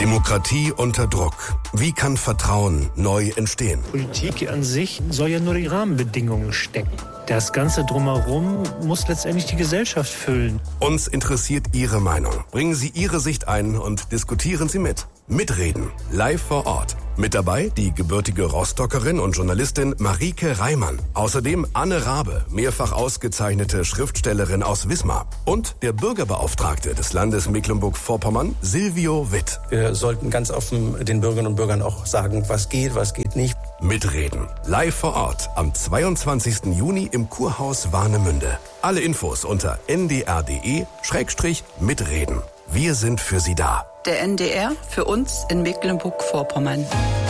Demokratie unter Druck. Wie kann Vertrauen neu entstehen? Politik an sich soll ja nur die Rahmenbedingungen stecken. Das Ganze drumherum muss letztendlich die Gesellschaft füllen. Uns interessiert Ihre Meinung. Bringen Sie Ihre Sicht ein und diskutieren Sie mit. Mitreden. Live vor Ort. Mit dabei die gebürtige Rostockerin und Journalistin Marieke Reimann. Außerdem Anne Rabe, mehrfach ausgezeichnete Schriftstellerin aus Wismar. Und der Bürgerbeauftragte des Landes Mecklenburg-Vorpommern, Silvio Witt. Wir sollten ganz offen den Bürgerinnen und Bürgern auch sagen, was geht nicht. Mitreden. Live vor Ort am 22. Juni im Kurhaus Warnemünde. Alle Infos unter ndr.de/mitreden. Wir sind für Sie da. Der NDR für uns in Mecklenburg-Vorpommern.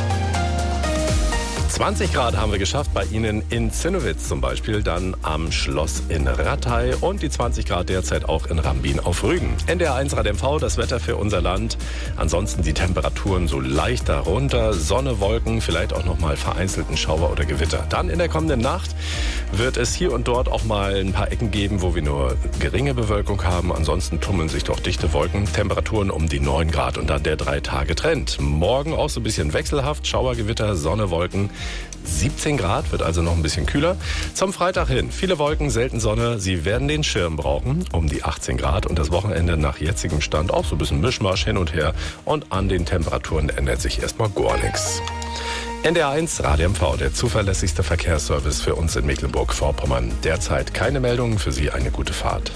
20 Grad haben wir geschafft bei Ihnen in Zinnowitz zum Beispiel, dann am Schloss in Rattay und die 20 Grad derzeit auch in Rambin auf Rügen. NDR 1 Rad MV, das Wetter für unser Land. Ansonsten die Temperaturen so leicht darunter, Sonne, Wolken, vielleicht auch noch mal vereinzelten Schauer oder Gewitter. Dann in der kommenden Nacht wird es hier und dort auch mal ein paar Ecken geben, wo wir nur geringe Bewölkung haben. Ansonsten tummeln sich doch dichte Wolken. Temperaturen um die 9 Grad und dann der 3-Tage-Trend. Morgen auch so ein bisschen wechselhaft, Schauergewitter, Sonne, Wolken. 17 Grad, wird also noch ein bisschen kühler. Zum Freitag hin, viele Wolken, selten Sonne. Sie werden den Schirm brauchen, um die 18 Grad. Und das Wochenende nach jetzigem Stand auch so ein bisschen Mischmasch hin und her. Und an den Temperaturen ändert sich erstmal gar nichts. NDR 1 Rad MV, der zuverlässigste Verkehrsservice für uns in Mecklenburg-Vorpommern. Derzeit keine Meldungen, für Sie eine gute Fahrt.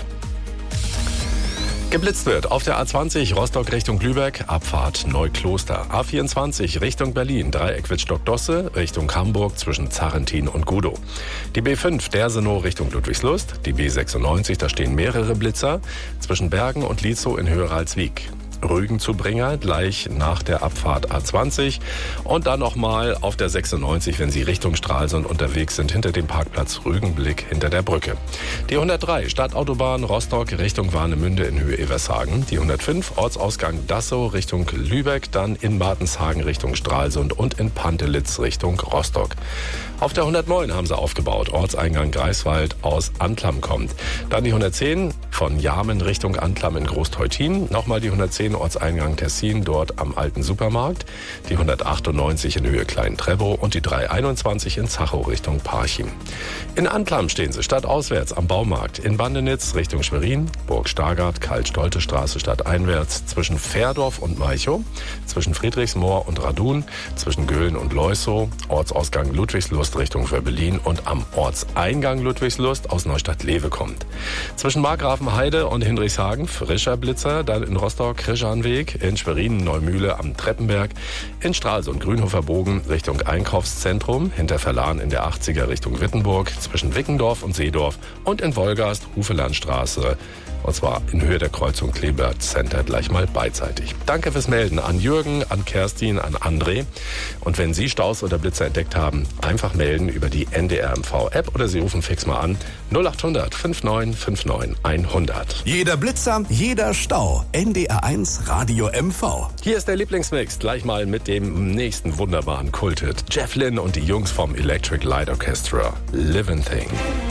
Geblitzt wird auf der A20 Rostock Richtung Lübeck, Abfahrt Neukloster. A24 Richtung Berlin, Dreieck Wittstock-Dosse, Richtung Hamburg zwischen Zarrentin und Gudow. Die B5 Dersenow Richtung Ludwigslust, die B96, da stehen mehrere Blitzer, zwischen Bergen und Lietzow in Höheralswijk. Rügen zu Bringer, gleich nach der Abfahrt A20 und dann nochmal auf der 96, wenn Sie Richtung Stralsund unterwegs sind, hinter dem Parkplatz Rügenblick hinter der Brücke. Die 103 Stadtautobahn Rostock Richtung Warnemünde in Höhe Evershagen, die 105 Ortsausgang Dassow Richtung Lübeck, dann in Martenshagen Richtung Stralsund und in Pantelitz Richtung Rostock. Auf der 109 haben sie aufgebaut, Ortseingang Greifswald aus Anklam kommt. Dann die 110 von Jarmen Richtung Anklam in Großteutin, nochmal die 110 Ortseingang Tessin, dort am alten Supermarkt, die 198 in Höhe Klein-Trebow und die 321 in Zachow Richtung Parchim. In Anklam stehen sie stadtauswärts am Baumarkt, in Bandenitz Richtung Schwerin, Burg Stargard, Karl-Stolte-Straße stadteinwärts, zwischen Fährdorf und Malchow, zwischen Friedrichsmoor und Radun, zwischen Göhlen und Leusow, Ortsausgang Ludwigslust Richtung Wörbelin und am Ortseingang Ludwigslust aus Neustadt-Lewe kommt. Zwischen Markgrafenheide und Hindrichshagen frischer Blitzer, dann in Rostock Krischanweg, in Schwerin Neumühle am Treppenberg, in Stralsund Grünhofer Bogen Richtung Einkaufszentrum, hinter Verlan in der 80er Richtung Wittenburg, zwischen Wickendorf und Seedorf und in Wolgast Hufelandstraße. Und zwar in Höhe der Kreuzung Kleeblatt Center gleich mal beidseitig. Danke fürs Melden an Jürgen, an Kerstin, an André. Und wenn Sie Staus oder Blitzer entdeckt haben, einfach melden über die NDR MV-App oder Sie rufen fix mal an 0800 5959 100. Jeder Blitzer, jeder Stau. NDR 1 Radio MV. Hier ist der Lieblingsmix, gleich mal mit dem nächsten wunderbaren Kulthit. Jeff Lynne und die Jungs vom Electric Light Orchestra. Living Thing.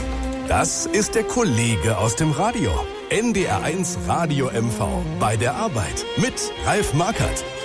Das ist der Kollege aus dem Radio. NDR 1 Radio MV. Bei der Arbeit mit Ralf Markert.